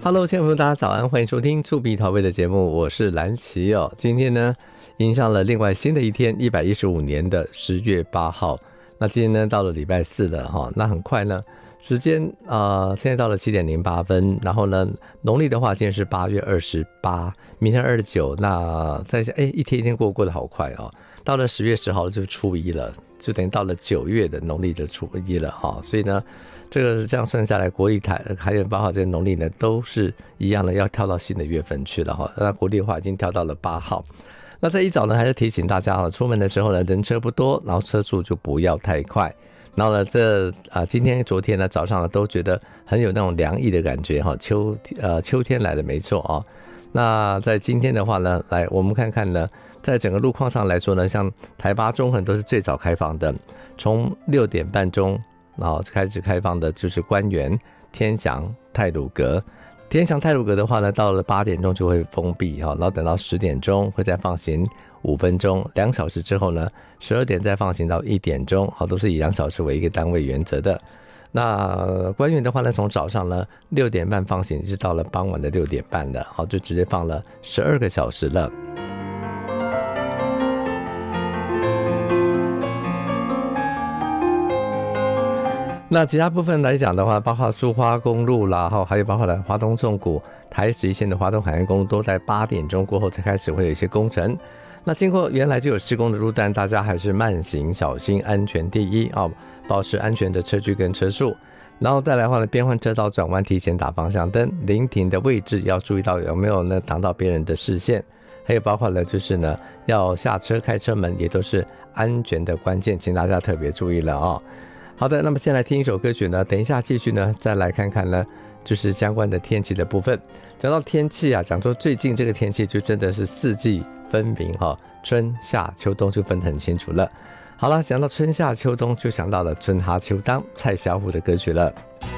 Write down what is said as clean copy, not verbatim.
Hello， 亲爱的朋友，大家早安，欢迎收听触笔陶味的节目，我是蓝奇哦。今天呢，迎上了另外新的一天，115年的10月8号。那今天呢，到了礼拜四了哈。那很快呢，时间现在到了7点08分。然后呢，农历的话，今天是8月28，明天29。那再一天一天过得好快哦。到了10月10号就是初一了，就等于到了9月的农历的初一了哈。所以呢，这个这样算下来，国历开元8号这个农历呢都是一样的，要跳到新的月份去了哈。那国历的话已经跳到了8号。那在一早呢，还是提醒大家出门的时候呢，人车不多，然后车速就不要太快。然后呢，今天昨天呢早上呢都觉得很有那种凉意的感觉哈，秋天来的没错啊。那在今天的话呢，来我们看看呢，在整个路况上来说呢，像台八中横都是最早开放的，从6点半钟然后开始开放的就是官园、天祥、太鲁阁。天祥太鲁阁的话呢，到了8点钟就会封闭，然后等到10点钟会再放行5分钟，2小时之后呢，12点再放行到1点钟，都是以2小时为一个单位原则的。那官员的话呢，从早上呢6点半放行，一直到了傍晚的6点半的，就直接放了12个小时了。那其他部分来讲的话，包括苏花公路啦，还有包括了花东纵谷、台11线的花东海岸公路，都在8点钟过后才开始会有一些工程。那经过原来就有施工的路段，大家还是慢行小心，安全第一保持安全的车距跟车速。然后再来的话呢，变换车道转弯提前打方向灯，临停的位置要注意到有没有呢挡到别人的视线。还有包括了就是呢，要下车开车门也都是安全的关键，请大家特别注意了好的，那么先来听一首歌曲呢，等一下继续呢再来看看呢就是相关的天气的部分。讲到天气讲说最近这个天气就真的是四季分明春夏秋冬就分得很清楚了。好了，讲到春夏秋冬就想到了春哈秋当蔡小虎的歌曲了。